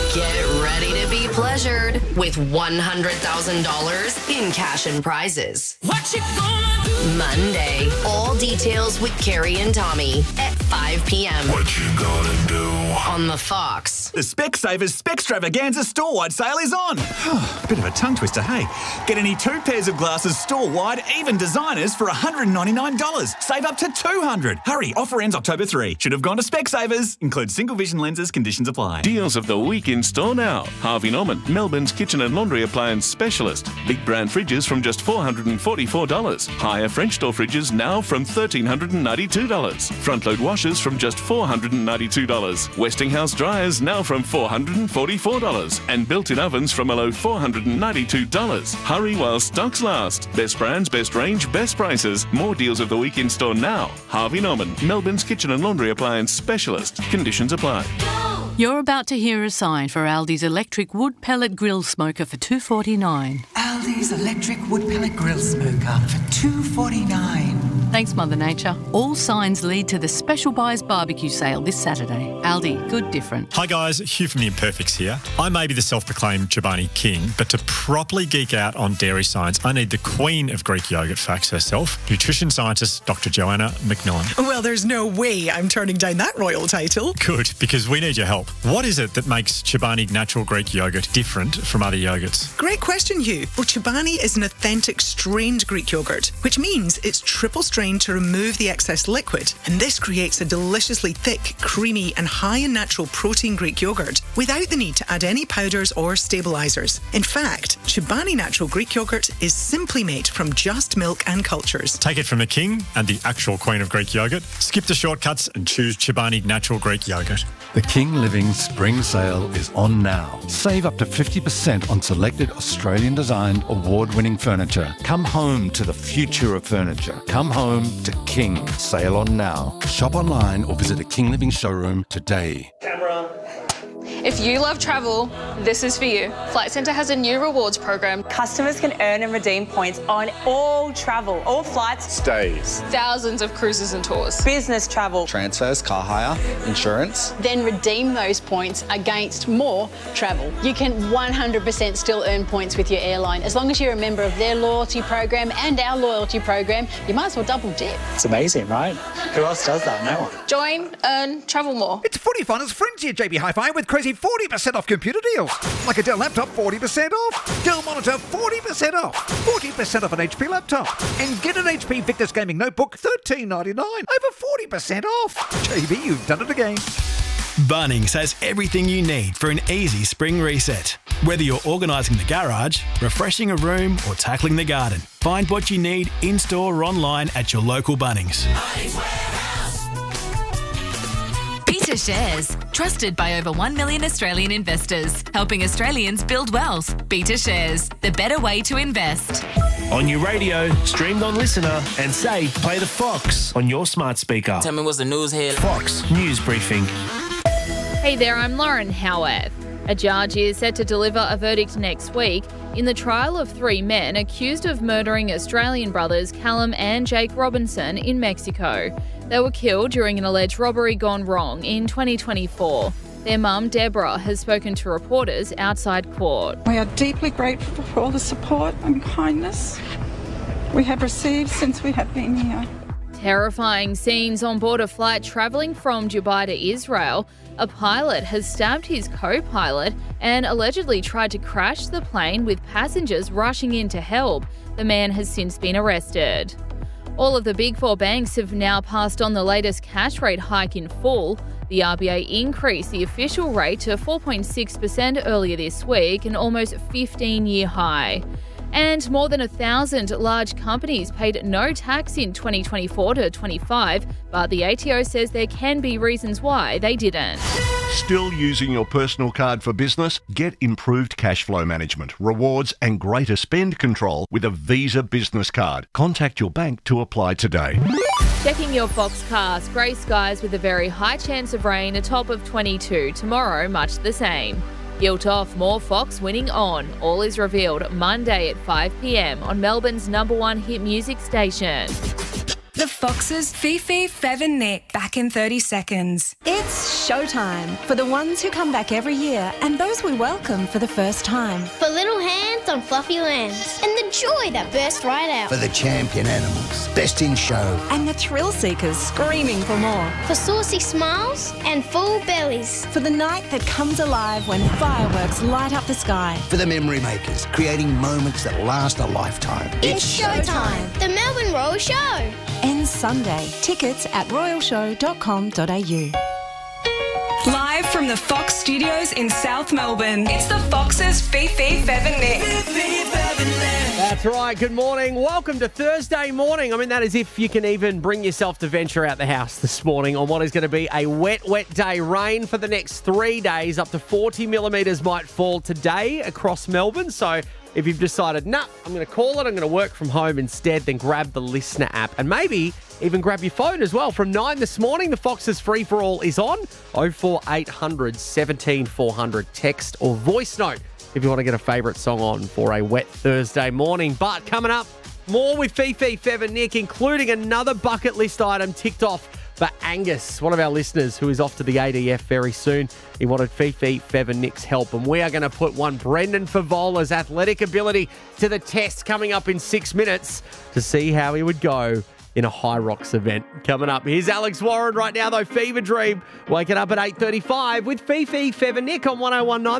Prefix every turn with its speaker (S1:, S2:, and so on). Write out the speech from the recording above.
S1: Get ready to be pleasured with $100,000 in cash and prizes.
S2: What you gonna do?
S1: Monday, all details with Carrie and Tommy at 5 p.m.
S3: What you gonna do?
S1: on the Fox.
S4: The Specsavers Specstravaganza store-wide sale is on. Bit of a tongue twister, hey? Get any 2 pairs of glasses store-wide, even designers, for $199. Save up to $200. Hurry, offer ends October 3. Should have gone to Specsavers. Includes single vision lenses, conditions apply.
S5: Deals of the week in store now. Harvey Norman, Melbourne's kitchen and laundry appliance specialist. Big brand fridges from just $444. Higher French door fridges now from $1,392. Front load washers from just $492. Westinghouse dryers now from $444. And built-in ovens from a low $492. Hurry while stocks last. Best brands, best range, best prices. More deals of the week in store now. Harvey Norman, Melbourne's kitchen and laundry appliance specialist. Conditions apply.
S6: You're about to hear a sign for Aldi's electric wood pellet grill smoker for $2.49.
S7: Aldi's electric wood pellet grill smoker for $2.49.
S6: Thanks, Mother Nature. All signs lead to the Special Buys barbecue sale this Saturday. Aldi, good different.
S8: Hi guys, Hugh from The Imperfects here. I may be the self-proclaimed Chobani king, but to properly geek out on dairy science, I need the queen of Greek yogurt facts herself, nutrition scientist Dr. Joanna McMillan.
S9: Well, there's no way I'm turning down that royal title.
S8: Good, because we need your help. What is it that makes Chobani natural Greek yogurt different from other yogurts?
S9: Great question, Hugh. Well, Chobani is an authentic strained Greek yogurt, which means it's triple strained to remove the excess liquid, and this creates a deliciously thick, creamy and high in natural protein Greek yogurt without the need to add any powders or stabilisers. In fact, Chobani natural Greek yogurt is simply made from just milk and cultures.
S8: Take it from the king and the actual queen of Greek yogurt. Skip the shortcuts and choose Chobani natural Greek yogurt.
S10: The King Living Spring Sale is on now. Save up to 50% on selected Australian-designed, award-winning furniture. Come home to the future of furniture. Come home to King. Sale on now. Shop online or visit a King Living showroom today.
S11: Camera. If you love travel, this is for you. Flight Centre has a new rewards program.
S12: Customers can earn and redeem points on all travel, all flights,
S11: stays, thousands of cruises and tours,
S12: business travel,
S13: transfers, car hire, insurance.
S14: Then redeem those points against more travel. You can 100% still earn points with your airline. As long as you're a member of their loyalty program and our loyalty program, you might as well double dip.
S13: It's amazing, right? Who else does that? No one.
S11: Join, earn, travel more.
S15: It's Footy Finals Frenzy at JB Hi-Fi with crazy 40% off computer deals. Like a Dell laptop, 40% off. Dell monitor, 40% off. 40% off an HP laptop. And get an HP Victus Gaming Notebook, $13.99. Over 40% off. JB, you've done it again.
S16: Bunnings has everything you need for an easy spring reset. Whether you're organising the garage, refreshing a room or tackling the garden, find what you need in-store or online at your local Bunnings.
S17: Beta Shares, trusted by over 1 million Australian investors, helping Australians build wealth. Beta Shares, the better way to invest.
S18: On your radio, streamed on Listener, and say, play the Fox on your smart speaker.
S19: Tell me what's the news here.
S18: Fox News Briefing.
S20: Hey there, I'm Lauren Howarth. A judge is set to deliver a verdict next week in the trial of 3 men accused of murdering Australian brothers Callum and Jake Robinson in Mexico. They were killed during an alleged robbery gone wrong in 2024. Their mum, Deborah, has spoken to reporters outside court.
S21: We are deeply grateful for all the support and kindness we have received since we have been here.
S20: Terrifying scenes on board a flight travelling from Dubai to Israel. A pilot has stabbed his co-pilot and allegedly tried to crash the plane with passengers rushing in to help. The man has since been arrested. All of the Big Four banks have now passed on the latest cash rate hike in full. The RBA increased the official rate to 4.6% earlier this week, an almost 15-year high. And more than 1,000 large companies paid no tax in 2024 to 25, but the ATO says there can be reasons why they didn't.
S22: Still using your personal card for business? Get improved cash flow management, rewards and greater spend control with a Visa Business Card. Contact your bank to apply today.
S20: Checking your Foxcast. Grey skies with a very high chance of rain, a top of 22. Tomorrow, much the same. Guilt off, more Fox winning on. All is revealed Monday at 5 p.m. on Melbourne's #1 hit music station.
S2: The Foxes, Fifi, Fev and Nick, back in 30 seconds.
S3: It's showtime for the ones who come back every year and those we welcome for the first time.
S19: For little hands on fluffy lambs and the joy that burst right out.
S23: For the champion animals, best in show.
S3: And the thrill seekers screaming for more.
S19: For saucy smiles and full bellies.
S3: For the night that comes alive when fireworks light up the sky.
S23: For the memory makers, creating moments that last a lifetime.
S19: It's showtime. The Melbourne Royal Show.
S3: Ends Sunday. Tickets at royalshow.com.au.
S2: Live from the Fox Studios in South Melbourne, it's the Foxes, Fifi, Fev and Nick.
S24: That's right. Good morning. Welcome to Thursday morning. I mean, that is if you can even bring yourself to venture out the house this morning on what is going to be a wet, wet day. Rain for the next 3 days. Up to 40 millimetres might fall today across Melbourne. So if you've decided, nah, I'm going to call it, I'm going to work from home instead, then grab the Listener app and maybe even grab your phone as well. From 9 this morning, the Foxes Free For All is on. 04800 17 400. Text or voice note if you want to get a favourite song on for a wet Thursday morning. But coming up, more with Fifi, Fev and Nick, including another bucket list item ticked off for Angus, one of our listeners who is off to the ADF very soon. He wanted Fifi, Fev and Nick's help, and we are going to put one Brendan Favola's athletic ability to the test coming up in 6 minutes to see how he would go in a High Rocks event. Coming up, here's Alex Warren right now, though. Fever Dream, waking up at 8:35 with Fifi, Fev and Nick on 1019.